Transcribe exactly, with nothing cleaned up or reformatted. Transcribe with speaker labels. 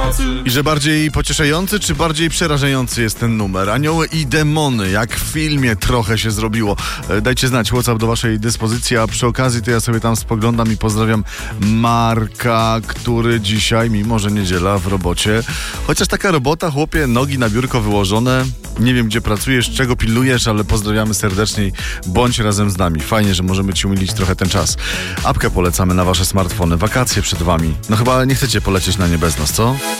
Speaker 1: nocy.
Speaker 2: I że bardziej pocieszający, czy bardziej przerażający jest ten numer? Anioły i demony, jak w filmie trochę się zrobiło. E, Dajcie znać, WhatsApp do waszej dyspozycji, a przy okazji to ja sobie tam spoglądam i pozdrawiam Marka, który dzisiaj, mimo że niedziela, w robocie. Chociaż taka robota, chłopie, nogi na biurko wyłożone. Nie wiem, gdzie pracujesz, czego pilnujesz, ale pozdrawiamy serdecznie. Bądź razem z nami. Fajnie, że możemy ci umilić trochę ten czas. Apkę polecamy na wasze smartfony. Wakacje przed wami. No chyba nie chcecie polecieć na nie bez nas, co?